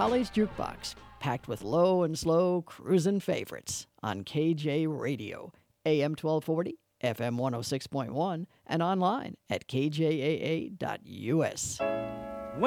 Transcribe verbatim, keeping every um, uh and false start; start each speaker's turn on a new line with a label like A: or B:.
A: College Jukebox, packed with low and slow cruisin' favorites on K J Radio, A M twelve forty, F M one oh six point one, and online at k j a a dot u s.